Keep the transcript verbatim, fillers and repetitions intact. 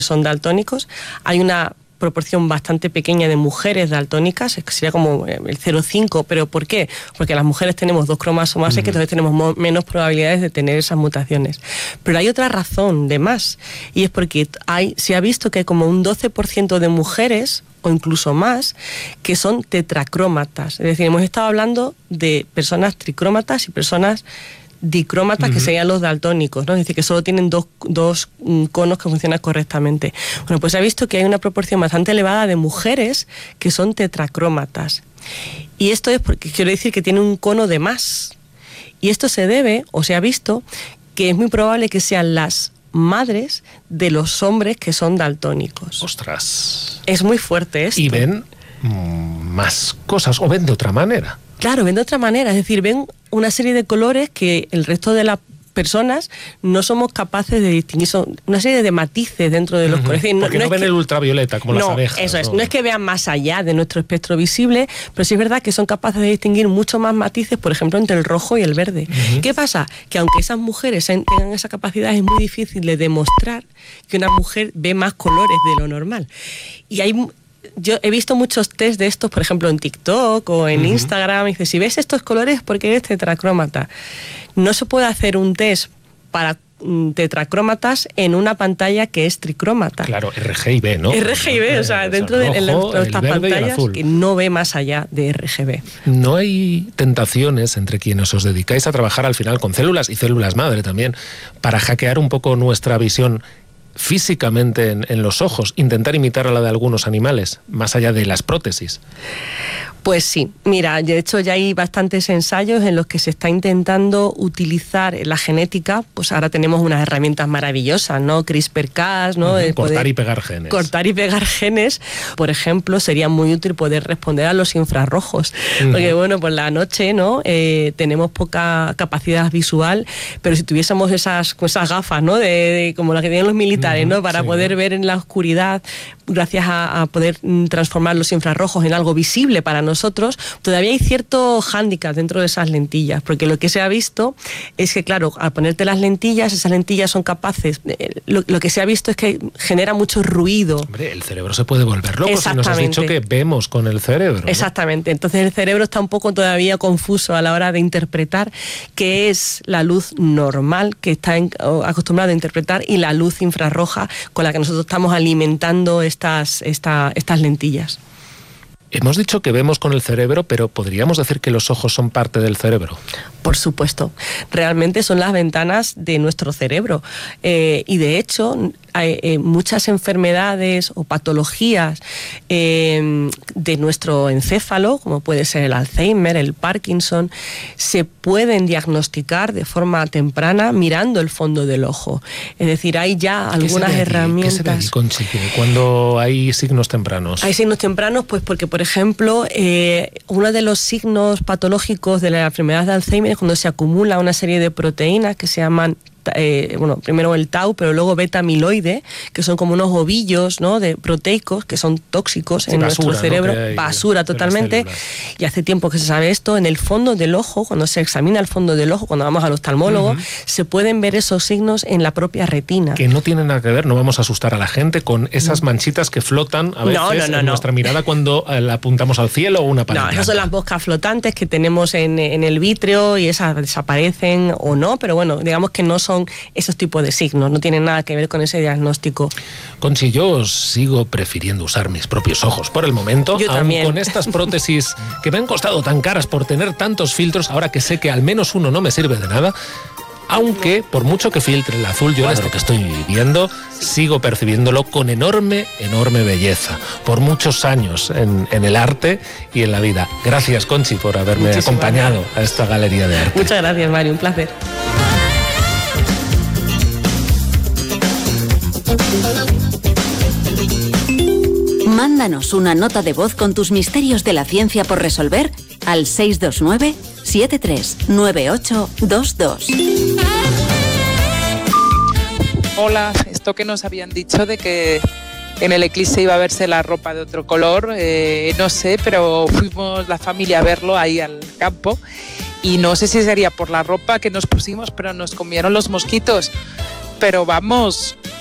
son daltónicos. Hay una proporción bastante pequeña de mujeres daltónicas, que sería como el cero coma cinco, ¿pero por qué? Porque las mujeres tenemos dos cromosomas X, uh-huh. entonces tenemos mo- menos probabilidades de tener esas mutaciones. Pero hay otra razón de más, y es porque hay, se ha visto que hay como un doce por ciento de mujeres, o incluso más, que son tetracrómatas. Es decir, hemos estado hablando de personas tricrómatas y personas dicrómatas, uh-huh. que serían los daltónicos, ¿no? Es decir, que solo tienen dos, dos um, conos que funcionan correctamente. Bueno, pues se ha visto que hay una proporción bastante elevada de mujeres que son tetracrómatas. Y esto es porque quiero decir que tienen un cono de más. Y esto se debe, o se ha visto, que es muy probable que sean las madres de los hombres que son daltónicos. ¡Ostras! Es muy fuerte esto. Y ven mmm, más cosas, o ven de otra manera. Claro, ven de otra manera, es decir, ven una serie de colores que el resto de las personas no somos capaces de distinguir, son una serie de matices dentro de los uh-huh. colores. Es decir, Porque no, no, no ven que, el ultravioleta como no, las abejas. Eso es, no. no es que vean más allá de nuestro espectro visible, pero sí es verdad que son capaces de distinguir mucho más matices, por ejemplo, entre el rojo y el verde. Uh-huh. ¿Qué pasa? Que aunque esas mujeres tengan esa capacidad, es muy difícil de demostrar que una mujer ve más colores de lo normal. Y hay... Yo he visto muchos test de estos, por ejemplo, en TikTok o en uh-huh. Instagram. Y dice, si ves estos colores es porque eres tetracrómata. No se puede hacer un test para mm, tetracrómatas en una pantalla que es tricrómata. Claro, R G B, ¿no? R G B, o sea, dentro de, de, de estas pantallas que no ve más allá de R G B. ¿No hay tentaciones entre quienes os dedicáis a trabajar al final con células y células madre también para hackear un poco nuestra visión físicamente en, en los ojos, intentar imitar a la de algunos animales, más allá de las prótesis? Pues sí, mira, de hecho ya hay bastantes ensayos en los que se está intentando utilizar la genética, pues ahora tenemos unas herramientas maravillosas, ¿no? CRISPR-Cas, ¿no? Uh-huh, cortar y pegar genes. Cortar y pegar genes, por ejemplo, sería muy útil poder responder a los infrarrojos, uh-huh. porque bueno, por la noche, ¿no? Eh, tenemos poca capacidad visual, pero si tuviésemos esas, esas gafas, ¿no? De, de, como las que tienen los militares, uh-huh, ¿no? Para sí. poder ver en la oscuridad, gracias a, a poder transformar los infrarrojos en algo visible para nosotros, nosotros, todavía hay cierto hándicap dentro de esas lentillas, porque lo que se ha visto es que, claro, al ponerte las lentillas, esas lentillas son capaces, de, lo, lo que se ha visto es que genera mucho ruido. Hombre, el cerebro se puede volver loco, si nos has dicho que vemos con el cerebro, ¿no? Exactamente, entonces el cerebro está un poco todavía confuso a la hora de interpretar qué es la luz normal que está en, acostumbrado a interpretar y la luz infrarroja con la que nosotros estamos alimentando estas, esta, estas lentillas. Hemos dicho que vemos con el cerebro, pero ¿podríamos decir que los ojos son parte del cerebro? Por supuesto. Realmente son las ventanas de nuestro cerebro. Eh, y de hecho, hay, eh, muchas enfermedades o patologías eh, de nuestro encéfalo, como puede ser el Alzheimer, el Parkinson, se pueden diagnosticar de forma temprana mirando el fondo del ojo. Es decir, hay ya algunas herramientas. ¿Qué se ve ahí, Conchi, cuando hay signos tempranos? Hay signos tempranos, pues porque, por ejemplo, eh, uno de los signos patológicos de la enfermedad de Alzheimer es cuando se acumula una serie de proteínas que se llaman Eh, bueno, primero el tau, pero luego beta-amiloide, que son como unos ovillos, ¿no?, de proteicos que son tóxicos sí, en basura, nuestro cerebro, ¿no? Basura totalmente, y hace tiempo que se sabe esto. En el fondo del ojo, cuando se examina el fondo del ojo, cuando vamos al oftalmólogo, uh-huh. se pueden ver esos signos en la propia retina. Que no tienen nada que ver, no vamos a asustar a la gente con esas manchitas que flotan a veces no, no, no, en no. nuestra mirada cuando eh, la apuntamos al cielo o una pared. No, esas son las moscas flotantes que tenemos en, en el vítreo y esas desaparecen o no, pero bueno, digamos que no son son esos tipos de signos, no tienen nada que ver con ese diagnóstico. Conchi, yo sigo prefiriendo usar mis propios ojos por el momento, yo aun también. Con estas prótesis que me han costado tan caras por tener tantos filtros, ahora que sé que al menos uno no me sirve de nada. Aunque, por mucho que filtre el azul, yo esto que estoy viendo, sigo percibiéndolo con enorme, enorme belleza. Por muchos años en, en el arte y en la vida. Gracias, Conchi, por haberme Muchísimas acompañado gracias. A esta galería de arte. Muchas gracias, Mario, un placer. Mándanos una nota de voz con tus misterios de la ciencia por resolver al seis dos nueve, siete tres nueve ocho dos dos. Hola, esto que nos habían dicho de que en el eclipse iba a verse la ropa de otro color, eh, no sé, pero fuimos la familia a verlo ahí al campo y no sé si sería por la ropa que nos pusimos, pero nos comieron los mosquitos. Pero vamos,